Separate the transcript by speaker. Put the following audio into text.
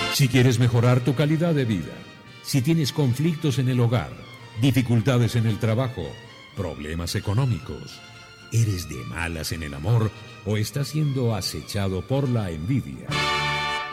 Speaker 1: Si quieres mejorar tu calidad de vida, si tienes conflictos en el hogar, dificultades en el trabajo, problemas económicos, eres de malas en el amor o estás siendo acechado por la envidia.